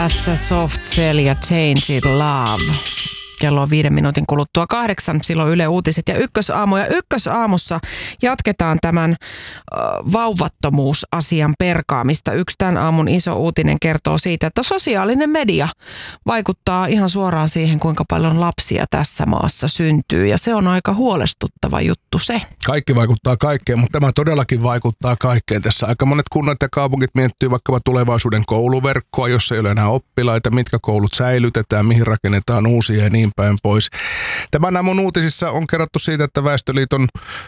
Tässä Soft Cell ja Change It Love. Kello on 5 minuutin kuluttua 8, silloin Yle Uutiset ja Ykkösaamu. Ja Ykkösaamussa jatketaan tämän vauvattomuusasian perkaamista. Yksi tämän aamun iso uutinen kertoo siitä, että sosiaalinen media vaikuttaa ihan suoraan siihen, kuinka paljon lapsia tässä maassa syntyy. Ja se on aika huolestuttava juttu se. Kaikki vaikuttaa kaikkeen, mutta tämä todellakin vaikuttaa kaikkeen. Tässä aika monet kunnat ja kaupungit miettii vaikkapa tulevaisuuden kouluverkkoa, jossa ei ole enää oppilaita, mitkä koulut säilytetään, mihin rakennetaan uusia ja niin päin pois. Tämän aamun uutisissa on kerrottu siitä, että Väestöliiton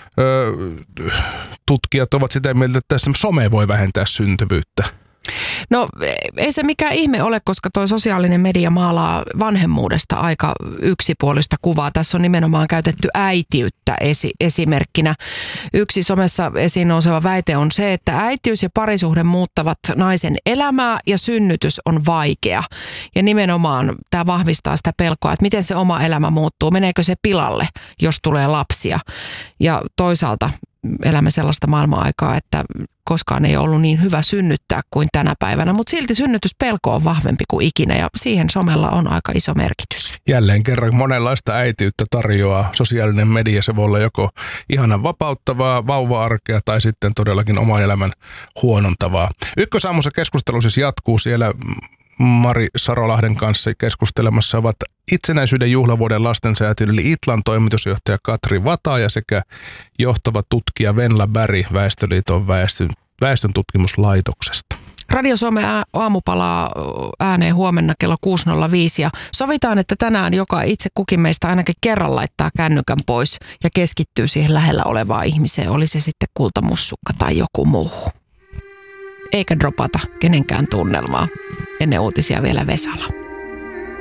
tutkijat ovat sitä mieltä, että some voi vähentää syntyvyyttä. No ei se mikään ihme ole, koska toi sosiaalinen media maalaa vanhemmuudesta aika yksipuolista kuvaa. Tässä on nimenomaan käytetty äitiyttä esimerkkinä. Yksi somessa esiin nouseva väite on se, että äitiys ja parisuhde muuttavat naisen elämää ja synnytys on vaikea. Ja nimenomaan tämä vahvistaa sitä pelkoa, että miten se oma elämä muuttuu, meneekö se pilalle, jos tulee lapsia. Ja toisaalta elämme sellaista maailman-aikaa, että koskaan ei ollut niin hyvä synnyttää kuin tänä päivänä, mutta silti synnytyspelko on vahvempi kuin ikinä ja siihen somella on aika iso merkitys. Jälleen kerran monenlaista äitiyttä tarjoaa sosiaalinen media. Se voi olla joko ihanan vapauttavaa vauva-arkea tai sitten todellakin oma elämän huonontavaa. Ykkösaamussa keskustelu siis jatkuu siellä. Mari Sarolahden kanssa keskustelemassa ovat itsenäisyyden juhlavuoden lastensäätiön eli ITLAn toimitusjohtaja Katri Vataja sekä johtava tutkija Venla Berg Väestöliiton väestöntutkimuslaitoksesta. Radio Suomen aamu palaa ääneen huomenna kello 6.05 ja sovitaan, että tänään joka itse kukin meistä ainakin kerran laittaa kännykän pois ja keskittyy siihen lähellä olevaan ihmiseen, oli se sitten kultamussukka tai joku muu. Eikä dropata kenenkään tunnelmaa. Ennen uutisia vielä Vesala.